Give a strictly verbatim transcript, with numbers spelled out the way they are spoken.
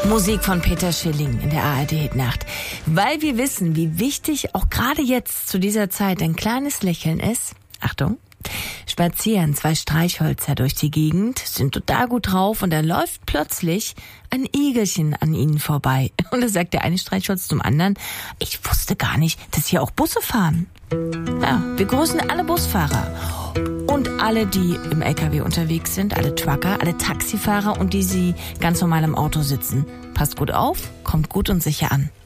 Musik von Peter Schilling in der A R D-Hitnacht. Weil wir wissen, wie wichtig auch gerade jetzt zu dieser Zeit ein kleines Lächeln ist. Achtung. Spazieren zwei Streichhölzer durch die Gegend, sind total gut drauf und dann läuft plötzlich ein Igelchen an ihnen vorbei. Und da sagt der eine Streichholz zum anderen, ich wusste gar nicht, dass hier auch Busse fahren. Ja, wir grüßen alle Busfahrer und alle, die im L K W unterwegs sind, alle Trucker, alle Taxifahrer und die, sie ganz normal im Auto sitzen. Passt gut auf, kommt gut und sicher an.